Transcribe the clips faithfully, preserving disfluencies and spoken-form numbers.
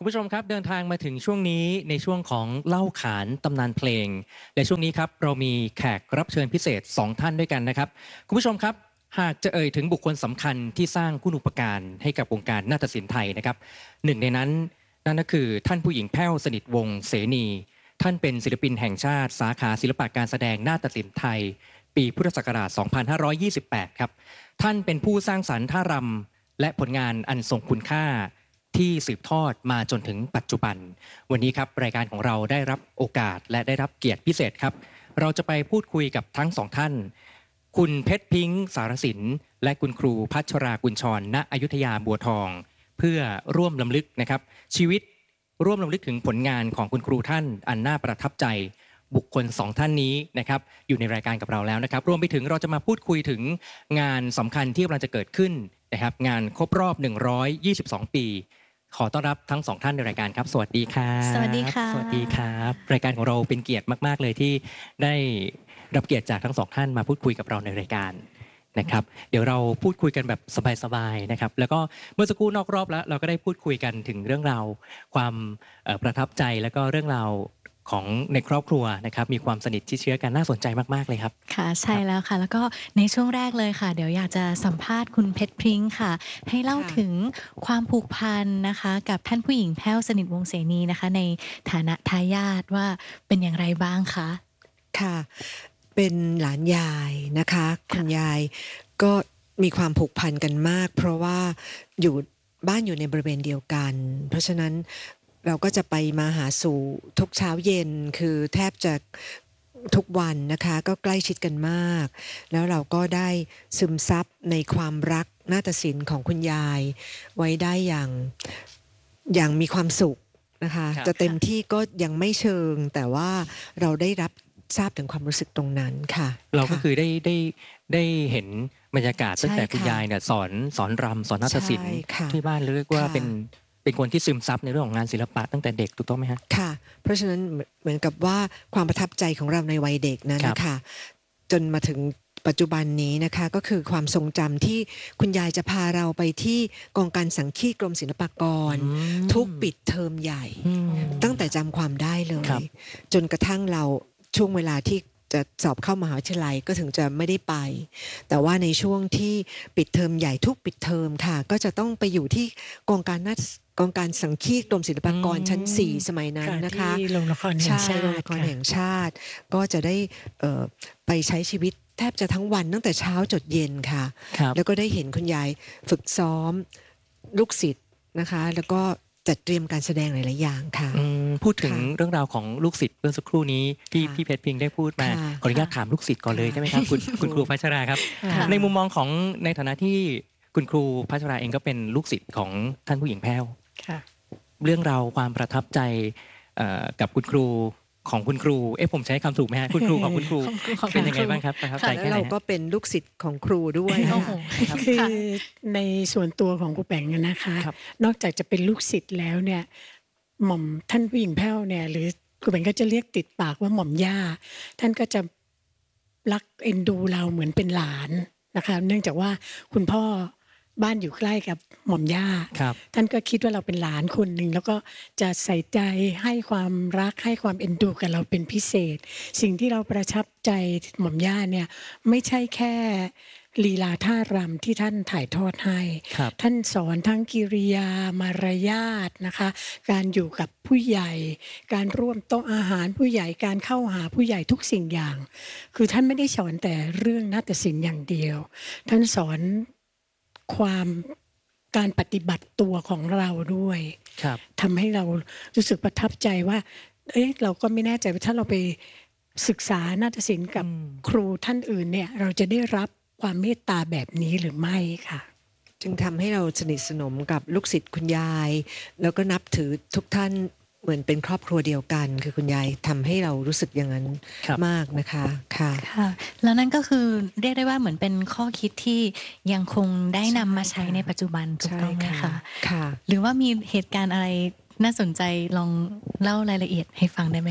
คุณผู้ชมครับเดินทางมาถึงช่วงนี้ในช่วงของเล่าขานตำนานเพลงและช่วงนี้ครับเรามีแขกรับเชิญพิเศษสองท่านด้วยกันนะครับคุณผู้ชมครับหากจะเอ่ยถึงบุคคลสำคัญที่สร้างคุณูปการให้กับวงการนาฏศิลป์ไทยนะครับหนึ่งในนั้นนั่นก็คือท่านผู้หญิงแพ้วสนิทวงศ์เสนีท่านเป็นศิลปินแห่งชาติสาขาศิลปะการแสดงนาฏศิลป์ไทยปีพุทธศักราช สองพันห้าร้อยยี่สิบแปด ครับท่านเป็นผู้สร้างสรรค์ท่ารำและผลงานอันทรงคุณค่าที่สืบทอดมาจนถึงปัจจุบันวันนี้ครับรายการของเราได้รับโอกาสและได้รับเกียรติพิเศษครับเราจะไปพูดคุยกับทั้งสองท่านคุณเพชรพิงค์สารสินและคุณครูพัชรากุญชรณอยุธยาบัวทองเพื่อร่วมรำลึกนะครับชีวิตร่วมรำลึกถึงผลงานของคุณครูท่านอันน่าประทับใจบุคคลสองท่านนี้นะครับอยู่ในรายการกับเราแล้วนะครับรวมไปถึงเราจะมาพูดคุยถึงงานสำคัญที่กำลังจะเกิดขึ้นนะครับงานครบรอบหนึ่งร้อยยี่สิบสองปีขอต้อนรับทั้งสองท่านในรายการครับสวัสดีครับสวัสดีค่ะสวัสดีครับรายการของเราเป็นเกียรติมากๆเลยที่ได้รับเกียรติจากทั้งสองท่านมาพูดคุยกับเราในรายการนะครับเดี๋ยวเราพูดคุยกันแบบสบายๆนะครับแล้วก็เมื่อสักครู่นอกรอบแล้วเราก็ได้พูดคุยกันถึงเรื่องราวความประทับใจแล้วก็เรื่องราวของในครอบครัวนะครับมีความสนิทชิดเชื้อกันน่าสนใจมากๆเลยครับค่ะใช่แล้วค่ะแล้วก็ในช่วงแรกเลยค่ะเดี๋ยวอยากจะสัมภาษณ์คุณเพชรพริ้งค่ะให้เล่าถึงความผูกพันนะคะกับท่านผู้หญิงแพ้วสนิทวงศ์เสนีนะคะในฐานะทายาทว่าเป็นอย่างไรบ้างคะค่ะเป็นหลานยายนะคะคุณยายก็มีความผูกพันกันมากเพราะว่าอยู่บ้านอยู่ในบริเวณเดียวกันเพราะฉะนั้นเราก็จะไปมาหาสู่ทุกเช้าเย็นคือแทบจะทุกวันนะคะก็ใกล้ชิดกันมากแล้วเราก็ได้ซึมซับในความรักนาฏศิลป์ของคุณยายไว้ได้อย่างอย่างมีความสุขนะคะจะเต็มที่ก็ยังไม่เชิงแต่ว่าเราได้รับทราบถึงความรู้สึกตรงนั้นค่ะเราก็คือได้ได้ได้เห็นบรรยากาศตั้งแต่คุณยายเนี่ยสอนสอนรำสอนนาฏศิลป์ที่บ้านเรียกว่าเป็นเป็นคนที่ซึมซับในเรื่องของงานศิลปะตั้งแต่เด็กถูกต้องไหมฮะค่ะเพราะฉะนั้นเหมือนกับว่าความประทับใจของเราในวัยเด็กนั้นนะคะจนมาถึงปัจจุบันนี้นะคะก็คือความทรงจำที่คุณยายจะพาเราไปที่กองการสังคีตกรมศิลปากรทุกปิดเทอมใหญ่ตั้งแต่จำความได้เลยจนกระทั่งเราช่วงเวลาที่จะสอบเข้ามหาวิทยาลัยก็ถึงจะไม่ได้ไปแต่ว่าในช่วงที่ปิดเทอมใหญ่ทุกปิดเทอมค่ะก็จะต้องไปอยู่ที่กองการนาฏกองการสังคีตกรมศิลปากรชั้นสี่สมัยนั้นนะคะที่โรงละครแห่งชาติโรงละครแห่งชาติก็จะได้ไปใช้ชีวิตแทบจะทั้งวันตั้งแต่เช้าจดเย็นค่ะแล้วก็ได้เห็นคุณยายฝึกซ้อมลูกศิษย์นะคะแล้วก็จัดเตรียมการแสดงหลายๆอย่างค่ะพูดถึงเรื่องราวของลูกศิษย์เมื่อสักครู่นี้ที่พี่เพชรพิงได้พูดมาขออนุญาตถามลูกศิษย์ก่อนเลยได้ไหมครับคุณคุณครูพัชราครับในมุมมองของในฐานะที่คุณครูพัชราเองก็เป็นลูกศิษย์ของท่านผู้หญิงแพ้วเรื่องราวความประทับใจกับคุณครูของคุณครูเอ๊ะผมใช้คำถูกไหมฮะคุณครูของคุณครูเป็นยังไงบ้างครับประทับใจแค่ไหนเราก็เป็นลูกศิษย์ของครูด้วยคือในส่วนตัวของครูแป๋งนะคะนอกจากจะเป็นลูกศิษย์แล้วเนี่ยหม่อมท่านผู้หญิงแพ้วเนี่ยหรือครูแป๋งก็จะเรียกติดปากว่าหม่อมย่าท่านก็จะรักเอ็นดูเราเหมือนเป็นหลานนะคะเนื่องจากว่าคุณพ่อบ้านอยู่ใกล้กับหม่อมย่าท่านก็คิดว่าเราเป็นหลานคนหนึ่งแล้วก็จะใส่ใจให้ความรักให้ความเอ็นดูกับเราเป็นพิเศษสิ่งที่เราประทับใจหม่อมย่าเนี่ยไม่ใช่แค่ลีลาท่ารำที่ท่านถ่ายทอดให้ท่านสอนทั้งกิริยามารยาทนะคะการอยู่กับผู้ใหญ่การร่วมโต๊ะอาหารผู้ใหญ่การเข้าหาผู้ใหญ่ทุกสิ่งอย่างคือท่านไม่ได้สอนแต่เรื่องนาฏศิลป์อย่างเดียวท่านสอนความการปฏิบัติตัวของเราด้วยทำให้เรารู้สึกประทับใจว่าเอ๊ะเราก็ไม่แน่ใจว่าถ้าเราไปศึกษานาฏศิลป์กับครูท่านอื่นเนี่ยเราจะได้รับความเมตตาแบบนี้หรือไม่ค่ะจึงทำให้เราสนิทสนมกับลูกศิษย์คุณยายแล้วก็นับถือทุกท่านเหมือนเป็นครอบครัวเดียวกันคือคุณยายทำให้เรารู้สึกอย่างนั้นมากนะคะค่ะค่ะแล้วนั่นก็คือเรียกได้ว่าเหมือนเป็นข้อคิดที่ยังคงได้นำมาใช้ในปัจจุบันถูกต้องไหมคะค่ะหรือว่ามีเหตุการณ์อะไรน่าสนใจลองเล่ารายละเอียดให้ฟังได้ไหมคะ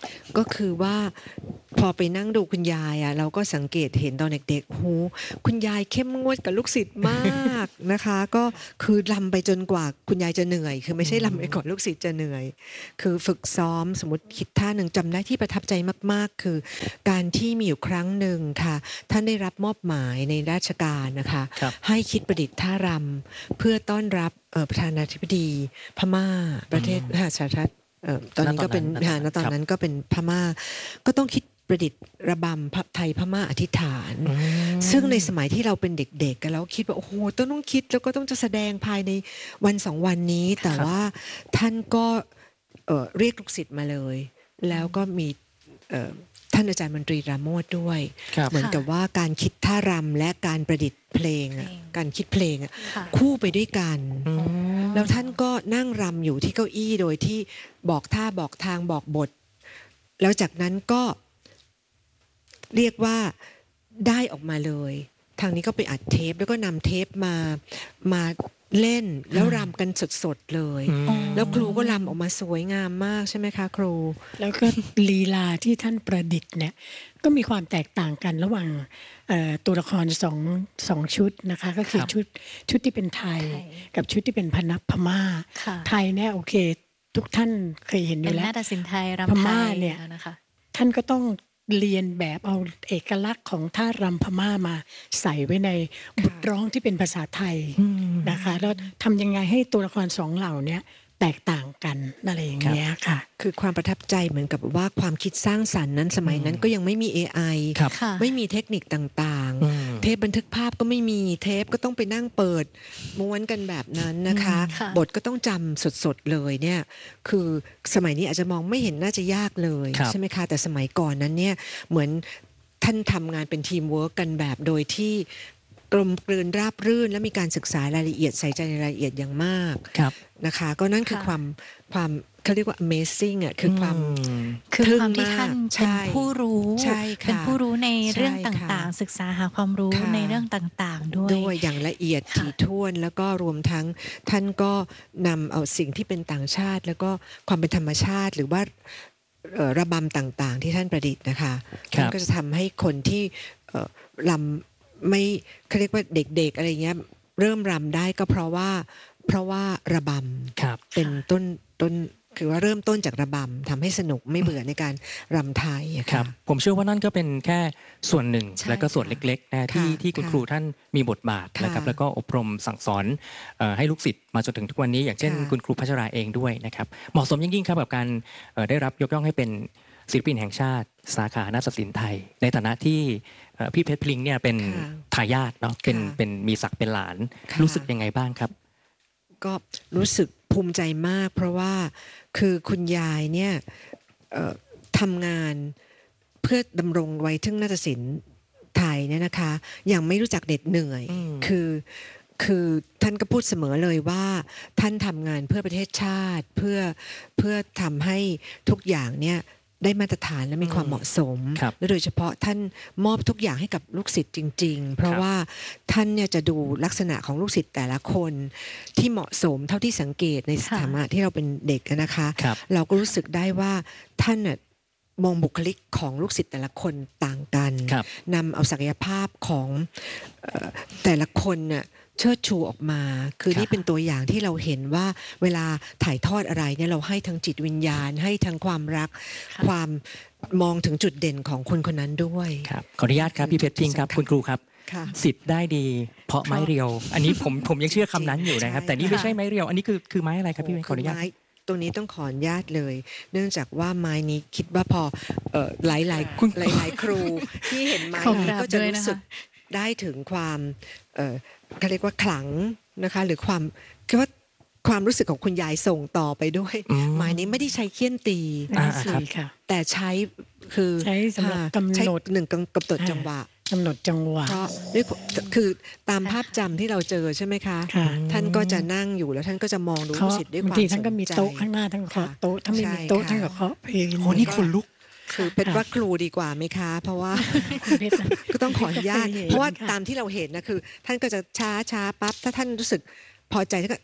ก็คือว่าพอไปนั่งดูคุณยายอ่ะเราก็สังเกตเห็นตอนเด็กๆโหคุณยายเข้มงวดกับลูกศิษย์มากนะคะ ก็คือรำไปจนกว่าคุณยายจะเหนื่อยคือไม่ใช่รำไปก่อนลูกศิษย์จะเหนื่อยคือฝึกซ้อมสมมติคิดท่าหนึ่งจำได้ที่ประทับใจมากๆคือการที่มีอยู่ครั้งหนึ่งค่ะท่านได้รับมอบหมายในราชการนะคะให้คิดประดิษฐ์ท่ารำเพื่อต้อนรับประธานาธิบดีพม่าประเทศสหรัฐตอนนี้ก็เป็นณตอนนั้นก็เป็นพม่าก็ต้องคิดประดิษฐ์ระบำไทยพม่าอธิษฐานซึ่งในสมัยที่เราเป็นเด็กๆกันแล้วคิดว่าโอ้โหต้องต้องคิดแล้วก็ต้องจะแสดงภายในวันสองวันนี้แต่ว่าท่านก็เรียกลูกศิษย์มาเลยแล้วก็มีท่านอาจารย์มนตรีราโมทด้วยเหมือนกับว่าการคิดท่ารำและการประดิษฐ์เพลงการคิดเพลงคู่ไปด้วยกันแล้วท่านก็นั่งรำอยู่ที่เก้าอี้โดยที่บอกท่าบอกทางบอกบทแล้วจากนั้นก็เรียกว่าได้ออกมาเลยทางนี้ก็ไปอัดเทปแล้วก็นำเทปมามาเล่นแล้วรำกันสดๆเลยแล้วครูก็รำออกมาสวยงามมากใช่ไหมคะครูแล้วก็ลีลาที่ท่านประดิษฐ์เนี่ยก็มีความแตกต่างกันระหว่างตัวละครสองสองชุดนะคะก็คือชุดชุดที่เป็นไทยกับชุดที่เป็นพนับพม่าไทยเนี่ยโอเคทุกท่านเคยเห็นอยู่แล้วนาฏศิลป์ไทยรำไทยพม่าเนี่ยท่านก็ต้องเรียนแบบเอาเอกลักษณ์ของท่ารำพม่ามาใส่ไว้ในบทร้องที่เป็นภาษาไทยนะคะแล้วทำยังไงให้ตัวละครสองเหล่านี้แตกต่างกันอะไรอย่างเงี้ยค่ะคือความประทับใจเหมือนกับว่าความคิดสร้างสรรค์นั้นสมัยนั้นก็ยังไม่มี เอ ไอ ไม่มีเทคนิคต่างๆเทปบันทึกภาพก็ไม่มีเทปก็ต้องไปนั่งเปิดม้วนกันแบบนั้นนะคะบทก็ต้องจำสดๆเลยเนี่ยคือสมัยนี้อาจจะมองไม่เห็นน่าจะยากเลยใช่ไหมคะแต่สมัยก่อนนั้นเนี่ยเหมือนท่านทำงานเป็นทีมเวิร์กกันแบบโดยที่กลมกลืนราบรื่นและมีการศึกษารายละเอียดใส่ใจในรายละเอียดอย่างมากนะคะก็นั่นคือความความเขาเรียกว่า amazing อ่ะคือความคือความที่ท่านเป็นผู้รู้เป็นผู้รู้ในเรื่องต่างๆศึกษาหาความรู้ในเรื่องต่างๆด้วยด้วยอย่างละเอียดถี่ถ้วนแล้วก็รวมทั้งท่านก็นำเอาสิ่งที่เป็นต่างชาติแล้วก็ความเป็นธรรมชาติหรือว่าระบำต่างๆที่ท่านประดิษฐ์นะคะท่านก็จะทำให้คนที่รำไม่เขาเรียกว่าเด็กๆอะไรเงี้ยเริ่มรำได้ก็เพราะว่าเพราะว่าระบำเป็นต้นต้นคือว่าเริ่มต้นจากระบำทำให้สนุกไม่เบื่อในการรำไทยครับผมเชื่อว่านั่นก็เป็นแค่ส่วนหนึ่งและก็ส่วนเล็กๆนะที่ที่คุณครูท่านมีบทบาทนะครับแล้วก็อบรมสั่งสอนให้ลูกศิษย์มาจนถึงทุกวันนี้อย่างเช่นคุณครูพัชราเองด้วยนะครับเหมาะสมยิ่งๆครับกับการได้รับยกย่องให้เป็นศิลปินแห่งชาติสาขานาฏศิลป์ไทยในฐานะที่พี่เพชรพลิงเนี่ยเป็นทายาทเนาะเป็นเป็นมีศักดิ์เป็นหลานรู้สึกยังไงบ้างครับก็รู้สึกภูมิใจมากเพราะว่าคือคุณยายเนี่ยทำงานเพื่อดำรงไว้ถึงนาฏศิลป์ไทยเนี่ยนะคะยังไม่รู้จักเหน็ดเหนื่อยคือคือท่านก็พูดเสมอเลยว่าท่านทำงานเพื่อประเทศชาติเพื่อเพื่อทำให้ทุกอย่างเนี่ยได้มาตรฐานและมีความเหมาะสมและโดยเฉพาะท่านมอบทุกอย่างให้กับลูกศิษย์จริงๆเพราะว่าท่านเนี่ยจะดูลักษณะของลูกศิษย์แต่ละคนที่เหมาะสมเท่าที่สังเกตในสถานะที่เราเป็นเด็กนะคะเราก็รู้สึกได้ว่าท่านน่ะมองบุคลิกของลูกศิษย์แต่ละคนต่างกันนำเอาศักยภาพของแต่ละคนน่ะเชิดชูออกมาคือนี่เป็นตัวอย่างที่เราเห็นว่าเวลาถ่ายทอดอะไรเนี่ยเราให้ทั้งจิตวิญญาณให้ทั้งความรักความมองถึงจุดเด่นของคนคนนั้นด้วยครับขออนุญาตครับพี่เพชรพิงครับคุณครูครับศิษย์ได้ดีเพราะไม้เรียวอันนี้ผมผมยังเชื่อคำนั้นอยู่นะครับแต่นี่ไม่ใช่ไม้เรียวอันนี้คือคือไม้อะไรครับพี่เพชรขออนุญาตตัวนี้ต้องขออนุญาตเลยเนื่องจากว่าไม้นี้คิดว่าพอหลายหลายหลายหลายครูที่เห็นไม้นี้ก็จะรู้สึกได้ถึงความเขาเรียกว่าขลังนะคะหรือความคือว่าความรู้สึกของคุณยายส่งต่อไปด้วยไม้นี้ไม่ได้ใช้เคี่ยนตีแต่ใช้คือใช้สำหรับกำหนดหนึ่งกำหนดจังหวะกำหนดจังหวะด้วยคือตามภาพจำที่เราเจอใช่ไหมคะท่านก็จะนั่งอยู่แล้วท่านก็จะมองดูลูกศิษย์ด้วยความสนใจท่านก็มีโต๊ะข้างหน้าท่านก็เคาะโต๊ะถ้าไม่มีโต๊ะท่านก็เคาะเพลงโอ้นี่คนลุกคือเป็นว่าครูดีกว่าไหมคะเพราะว่าก็ต้องขออนุญาตเพราะว่าตามที่เราเห็นนะคือท่านก็จะช้าช้าปั๊บถ้าท่านรู้สึกพอใจท่านก็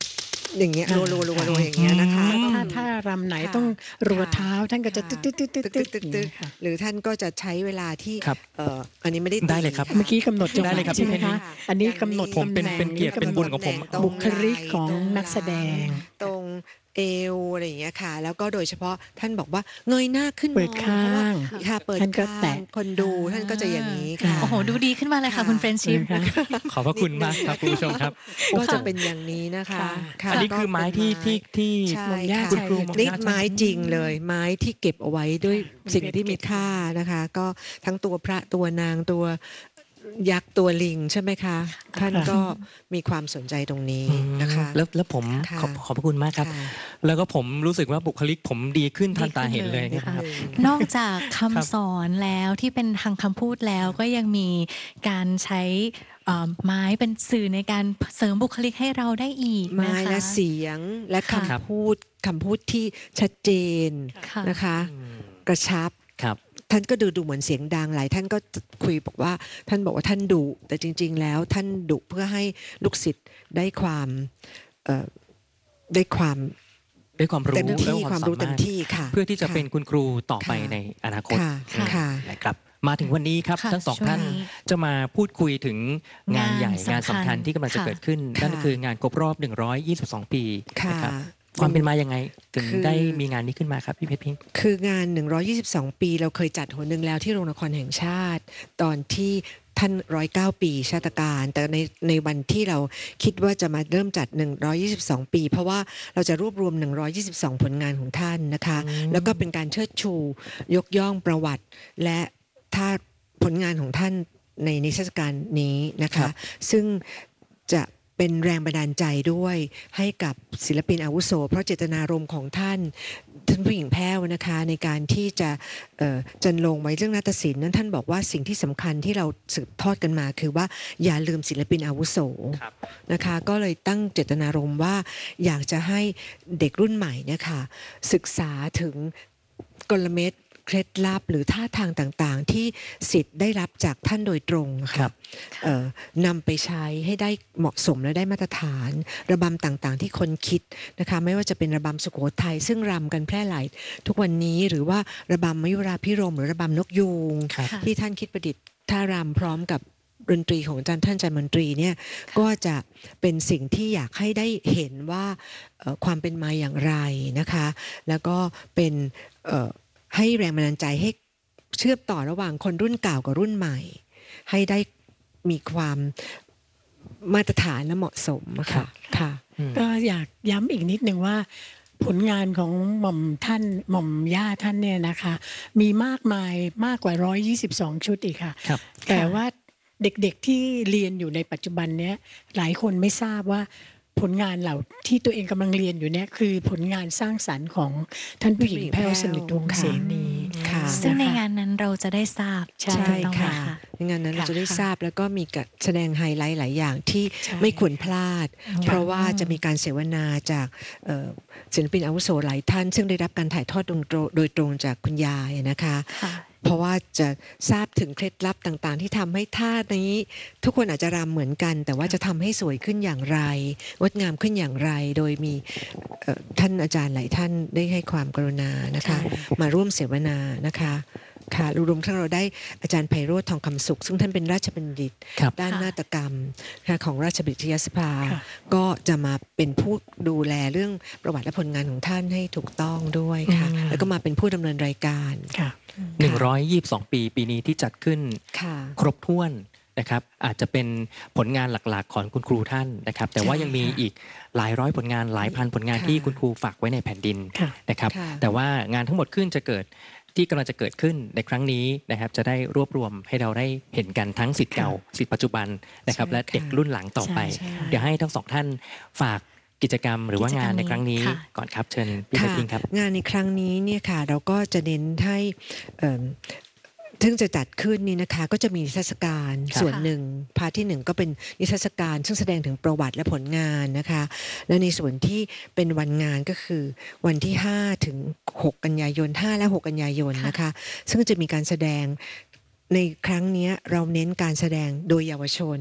อย่างเงี้ยโรโรโรโรอย่างเงี้ยนะคะถ้าถ้ารำไหนต้องรัวเท้าท่านก็จะตึ๊ดตึ๊ดตึ๊ดตึ๊ดตึตึ๊กดตึกตึกหรือท่านก็จะใช้เวลาที่ครับเอ่ออันนี้ไม่ได้ได้เลยครับะเมื่อกี้กำหนดจังหได้วะเลยครับใช่ไหมพี่เพชรคะอันนี้กำหนดผมเป็นตำแหน่งเป็นเกียรติเป็นบุญของผมตรงบุคลิกของไหล่นักแสดงตรงเอวอะไรอย่างเงี้ยค่ะแล้วก็โดยเฉพาะท่านบอกว่าเงยหน้าขึ้นเปิดมองข้างเพระว่ค่ะเปิดท่านก็ข้างแตะคนดูท่านก็จะอย่างนี้ค่ะโอ้โห ดูดีขึ้นมาเลยค่ะ คุณเฟรนชิพนะคะขอบพระคุณมากครับคุณผู้ชมครับก็จะเป็นอย่างนี้นะคะค่ะค่ะอันนี้คือไม้ที่ที่ที่ใช่หม่อมย่าค่ะคุณครูนี่ไม้จริงเลยไม้ที่เก็บเอาไว้ด้วยค่ะสิ่งที่มีค่านะคะ ก็ทั้งตัวพระตัวนางตัวยักษ์ตัวลิงใช่ไหมคะท่านก็มีความสนใจตรงนี้นะคะแล้วแล้วผมค่ะขอบขอบพระคุณมากครับค่ะแล้วก็ผมรู้สึกว่าบุคลิกผมดีขึ้นทันตาเห็นเลยดีนะขึ้นครับเลย นอกจากคำสอนแล้วที่เป็นทางคำพูดแล้วก็ยังมีการใช้เอ่อไม้เป็นสื่อในการเสริมบุคลิกให้เราได้อีกไม้นะคะและเสียงและค่ะคำพูดคำพูดที่ชัดเจนค่ะนะคะ กระชับครับท่านก็ดูดูเหมือนเสียงดังหลายท่านก็คุยบอกว่าท่านบอกว่าท่านดุแต่จริง ๆ แล้วท่านดุเพื่อให้ลูกศิษย์ได้ความเอ่อได้ความด้วยความรู้เต็มที่และความรู้เต็มที่ค่ะเพื่อที่จะเป็นคุณครูต่อไปค่ะในอนาคตค่ะค่ะนะครับมาถึงวันนี้ครับค่ะทั้งสองช่วงท่านนี้จะมาพูดคุยถึงงานใหญ่งานงานสำสำคัคัญญที่กำลังจะค่ะเกิดขึ้นค่ะนั่นก็คืองานครบรอบหนึ่งร้อยยี่สิบสองปีค่ะนะครับความเป็นมายังไงถึงคือได้มีงานนี้ขึ้นมาครับพี่เพชรพิงค์คืองาน หนึ่งร้อยยี่สิบสอง ปีเราเคยจัดหนหนึ่งแล้วที่โรงละครแห่งชาติ ตอนที่ท่านร้อยเก้าปีชาตการ แต่ในในวันที่เราคิดว่าจะมาเริ่มจัดหนึ่งร้อยยี่สิบสองปี เพราะว่าเราจะรวบรวมหนึ่งร้อยยี่สิบสองผลงานของท่านนะคะอืมแล้วก็เป็นการเชิดชูยกย่องประวัติ และถ้าผลงานของท่านในนิทรรศการนี้นะคะ ซึ่งจะเป็นแรงบันดาลใจด้วยให้กับศิลปินอาวุโส เพราะเจตนารมณ์ของท่านท่านผู้หญิงแพ้วนะคะในการที่จะเอ่อจันลงไว้เรื่องนาฏศิลป์นั้นท่านบอกว่าสิ่งที่สำคัญที่เราสืบทอดกันมาคือว่าอย่าลืมศิลปินอาวุโสครับนะคะก็เลยตั้งเจตนารมณ์ว่าอยากจะให้เด็กรุ่นใหม่เนี่ยค่ะศึกษาถึงกลเม็ดเคล็ดลับหรือท่าทางต่างๆ ที่ศิษย์ได้รับจากท่านโดยตรงครัค่ะบเอ่อนำไปใช้ให้ได้เหมาะสมและได้มาตรฐาน ระบำต่างๆที่คนคิดนะคะไม่ว่าจะเป็นระบำสุโขทัยซึ่งรำกันแพร่หลายทุกวันนี้หรือว่าระบำมยุราภิรมย์หรือระบำนกยูงครับค่ะที่ท่านคิดประดิษฐ์ท่ารำพร้อมกับดนตรีของอาจารย์ท่านอาจารย์มนตรีเนี่ยก็จะเป็นสิ่งที่อยากให้ได้เห็นว่าเอ่อความเป็นมาอย่างไรนะคะแล้วก็เป็นเอ่อให้แรงบันดาลใจให้เชื่อมต่อระหว่างคนรุ่นเก่ากับรุ่นใหม่ ให้ได้มีความมาตรฐานและเหมาะสมค่ะค่ะอืมก็อยากย้ำอีกนิดหนึ่งว่า ผลงานของหม่อมท่านหม่อมย่าท่านเนี่ยนะคะ มีมากมายมากกว่าหนึ่งร้อยยี่สิบสองชุดอีกค่ะครับแต่ว่าเด็กๆที่เรียนอยู่ในปัจจุบันเนี้ยหลายคนไม่ทราบว่าผลงานเหล่าที่ตัวเองกำลังเรียนอยู่เนี่ยคือผลงานสร้างสรรค์ของท่านผู้หญิงแพ้วสนิทวงศ์เสนีค่ะซึ่งในงานนั้นเราจะได้ทราบใช่ถูกต้องไหมค่ะคะในงานนั้นเราค่ะจะได้ทราบแล้วก็มีการแสดงไฮไลท์หลายอย่างที่ใช่ไม่ควรพลาดค่ะเพราะว่าจะมีการเสวนาจากเอ่อศิลปินอาวุโสหลายท่าน ซึ่งได้รับการถ่ายทอดโดยตรงโดยตรงจากคุณยายนะคะค่ะเพราะว่าจะทราบถึงเคล็ดลับต่างๆ ที่ทำให้ท่านี้ ทุกคนอาจจะรำเหมือนกัน แต่ว่าจะทำให้สวยขึ้นอย่างไร งดงามขึ้นอย่างไร โดยมีเอ่อท่านอาจารย์หลายท่านได้ให้ความกรุณานะคะใช่มาร่วมเสวนานะคะค่ะรวมทั้งเราได้อาจารย์ไพโรจน์ทองคำสุข ซึ่งท่านเป็นราชบัณฑิตครับด้านค่ะนาฏกรรมค่ะของราชบัณฑิตยสภาค่ะก็จะมาเป็นผู้ดูแลเรื่องประวัติและผลงานของท่านให้ถูกต้องด้วยค่ะอืมแล้วก็มาเป็นผู้ดำเนินรายการค่ะหนึ่งร้อยยี่สิบสองปีปีนี้ที่จัดขึ้นค่ะครบถ้วนนะครับอาจจะเป็นผลงานหลักๆของคุณครูท่านนะครับแต่ว่ายังมีใช่ค่ะอีกหลายร้อยผลงานหลายพันผลงานค่ะที่คุณครูฝากไว้ในแผ่นดินค่ะนะครับค่ะแต่ว่างานทั้งหมดขึ้นจะเกิดที่กำลังจะเกิดขึ้นในครั้งนี้นะครับจะได้รวบรวมให้เราได้เห็นกันทั้งสิทธิ์เก่าสิทธิ์ปัจจุบันนะครับใช่และเด็กค่ะรุ่นหลังต่อไปใช่ใช่เดี๋ยวให้ทั้งสองท่านฝากกิจกรรมหรือว่างานในครั้งนี้ค่ะก่อนครับเชิญพี่เพชรพิงค์ครับงานในครั้งนี้เนี่ยค่ะเราก็จะเน้นให้เอิ่มซึ่งจะจัดขึ้นนี่นะคะก็จะมีนิทรรศการครับส่วนหนึ่งพาร์ทที่หนึ่งก็เป็นนิทรรศการ ซึ่งแสดงถึงประวัติและผลงานนะคะและในส่วนที่เป็นวันงานก็คือวันที่ห้าถึงหกกันยายนห้าและหกกันยายนนะคะ ซึ่งจะมีการแสดงในครั้งนี้เราเน้นการแสดงโดยเยาวชน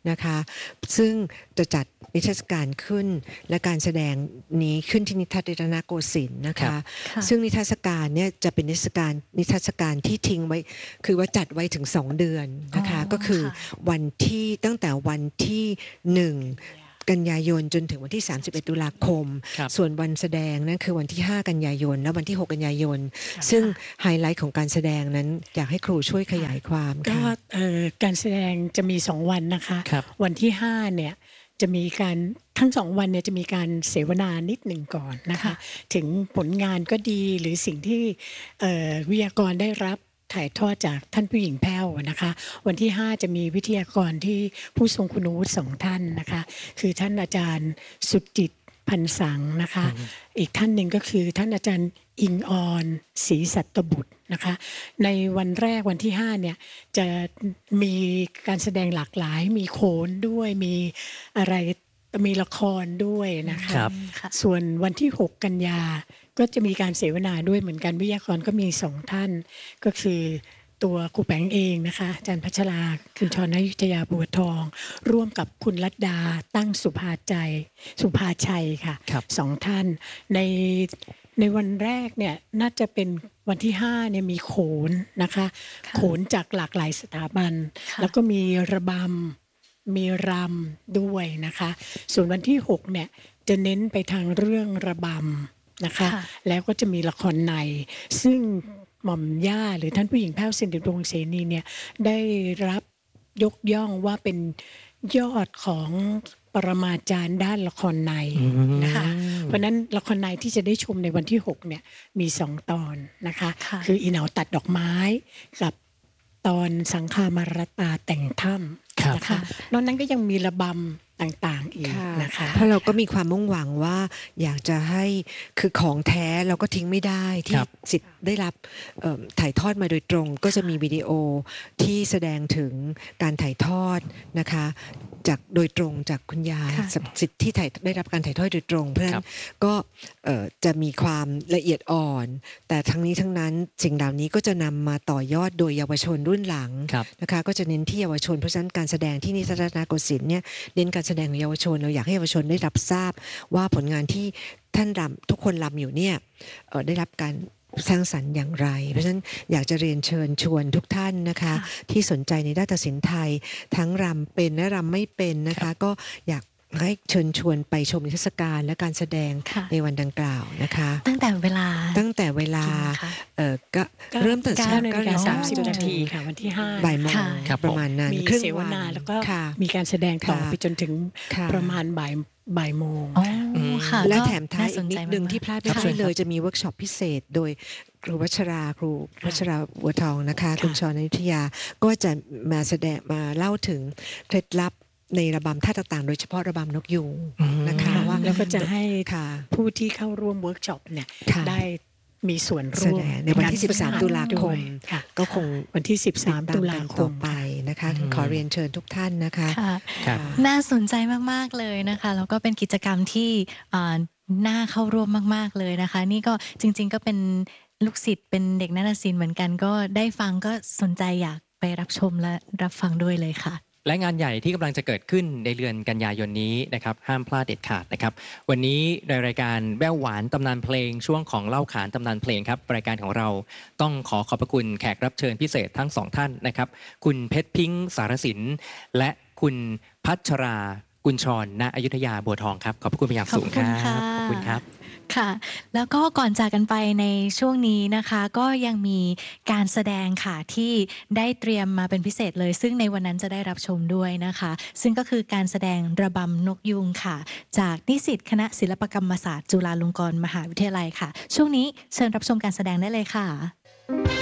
นะคะซึ่งจะจัดนิทรรศการขึ้นและการแสดงนี้ขึ้นที่นิทรรศรัตนโกสินทร์นะคะค่ะซึ่งนิทรรศการเนี่ยจะเป็นนิทรรศการนิทรรศการที่ทิ้งไว้คือว่าจัดไว้ถึงสองเดือนนะคะอ๋อก็คือค่ะวันที่ตั้งแต่วันที่หนึ่งกันยายนจนถึงวันที่สามสิบเอ็ดตุลาคมครับส่วนวันแสดงนั่นคือวันที่ห้ากันยายนและวันที่หกกันยายน ซึ่งไฮไลท์ของการแสดงนั้นอยากให้ครูช่วยขยายความก็ค่ะเอ่อการแสดงจะมีสองวันนะคะครับวันที่ห้าเนี่ยจะมีการทั้งสองวันเนี่ยจะมีการเสวนานิดหนึ่งก่อนนะคะค่ะถึงผลงานก็ดีหรือสิ่งที่เอ่อวิทยากรได้รับถ่ายทอดจากท่านผู้หญิงแพ้วนะคะ วันที่ห้าจะมีวิทยากรที่ผู้ทรงคุณวุฒิสองท่านนะคะ คือท่านอาจารย์สุจิตพันสังนะคะ อีกท่านหนึ่งก็คือท่านอาจารย์อิงออนศรีสัตบุตรนะคะ ในวันแรกวันที่ห้าเนี่ยจะมีการแสดงหลากหลาย มีโขนด้วยมีอะไรมีละครด้วยนะคะครับค่ะส่วนวันที่หกกันยาก็จะมีการเสวนาด้วยเหมือนกันวิทยากรก็มีสองท่าน ก็คือตัวครูแปงเองนะคะอาจารย์พัชราคุณชรอยุธยาบัวทอง ร่วมกับคุณรัตดาตั้งสุภาใจสุภาชัยค่ะครับสองท่านในในวันแรกเนี่ยน่าจะเป็นวันที่ห้าเนี่ยมีโขนนะคะค่ะโขนจากหลากหลายสถาบันค่ะแล้วก็มีระบำมีรำด้วยนะคะ ส่วนวันที่หกเนี่ยจะเน้นไปทางเรื่องระบำนะคะค่ะแล้วก็จะมีละครในซึ่งหม่อมย่าหรือท่านผู้หญิงแพ้วสิริวงศ์เสนีเนี่ยได้รับยกย่องว่าเป็นยอดของปรมาจารย์ด้านละครในนะคะ เพราะฉะนั้นละครในที่จะได้ชมในวันที่หกเนี่ยมีสองตอนนะคะค่ะคืออีเหนาตัดดอกไม้กับตอนสังฆามารตาแต่งถ้ำครับนะคะนอกนั้นก็ยังมีระบำต่างๆอีกค่ะนะคะเพราะเราก็มีความมุ่งหวังว่าอยากจะให้คือของแท้เราก็ทิ้งไม่ได้ที่ครับสิทธิ์ได้รับเอิ่มถ่ายทอดมาโดยตรง ก็จะมีวิดีโอที่แสดงถึงการถ่ายทอดนะคะจากโดยตรงจากคุณยายค่ะสิทธิ์ที่ถ่ายได้รับการถ่ายทอดโดยตรง เพราะฉะคนั้รันบก็เอ่อจะมีความละเอียดอ่อน แต่ทั้งนี้ทั้งนั้นสิ่งเหล่านี้ก็จะนำมาต่อยอดโดยเยาวชนรุ่นหลังครับนะคะก็จะเน้นที่เยาวชนเพราะฉะนั้นการแสดงที่นิทรรศรัตนโกสินทร์เนี่ยเน้นการแสดงของเยาวชนเราอยากให้เยาวชนได้รับทราบว่าผลงานที่ท่านรำทุกคนรำอยู่เนี่ยเอ่อได้รับการสร้างสรรค์อย่างไร เพราะฉะนั้นอยากจะเรียนเชิญชวนทุกท่านนะคะค่ะที่สนใจในด้านศิลป์ไทย ทั้งรำเป็นและรำไม่เป็นนะคะก็อยากให้เชิญชวนไปชมนิทรรศการและการแสดงค่ะในวันดังกล่าวนะคะตั้งแต่เวลาตั้งแต่เวลากี่โมงคะเอ่อก็เริ่มตั้งแต่เก้าเช้านาฬิเก้ากาสามสิบจนนาถึทีงค่ะวันที่ห้าบ่ายโมงค่ะครับประมาณนั้นมีครึ่งเสววันนาแล้วก็ค่ะมีการแสดงต่อค่ะไปจนถึงค่ะประมาณบ่ายบ่ายโมงอ๋ออืมค่ะและก็แถมท้ายสอีกนิดใจนึงมากๆที่พลาดไม่ครับได้เชิญครับเลยจะมีเวิร์กช็อปพิเศษ โดยครูวัชราครูวัชราบัวทองนะคะค่ะคุณชรอยุธยาก็จะมาแสดงมาเล่าถึงเคล็ดลับในระบำท่าต่างๆ โดยเฉพาะระบำนกยูงอืมนะคะว่าแล้วก็จะให้ค่ะผู้ที่เข้าร่วมเวิร์กช็อปเนี่ยค่ะได้มีส่วนแสร่วดมงในวันที่กรสิบสามฝึกหัดตุลาคมด้วยค่ะก็คงวันที่สิบสามติดตุลากันคต่อมไปนะคะอืมขอเรียนเชิญทุกท่านนะคะค่ะครับน่าสนใจมากๆเลยนะคะแล้วก็เป็นกิจกรรมที่อ่าน่าเข้าร่วมมากๆเลยนะคะ นี่ก็จริง ๆ ก็เป็นลูกศิษย์เป็นเด็กนาฏศิลป์เหมือนกัน ก็ได้ฟังก็สนใจอยากไปรับชมและรับฟังด้วยเลยค่ะและงานใหญ่ที่กำลังจะเกิดขึ้นในเดือนกันยายนนี้นะครับห้ามพลาดเด็ดขาดนะครับวันนี้ในรายการแว่วหวานตำนานเพลงช่วงของเล่าขานตำนานเพลงครับรายการของเราต้องขอขอบพระคุณแขกรับเชิญพิเศษทั้งสองท่านนะครับคุณเพชรพิงค์สารสินและคุณพัชรากุญชรณอยุธยาบัวทองครับขอบพระคุณเป็นอย่างสูงครับขอบคุณค่ะขอบคุณครับค่ะ แล้วก็ก่อนจากกันไปในช่วงนี้นะคะ ก็ยังมีการแสดงค่ะที่ได้เตรียมมาเป็นพิเศษเลย ซึ่งในวันนั้นจะได้รับชมด้วยนะคะ ซึ่งก็คือการแสดงระบำนกยูงค่ะ จากนิสิตคณะศิลปกรรมศาสตร์จุฬาลงกรณ์มหาวิทยาลัยค่ะ ช่วงนี้เชิญรับชมการแสดงได้เลยค่ะ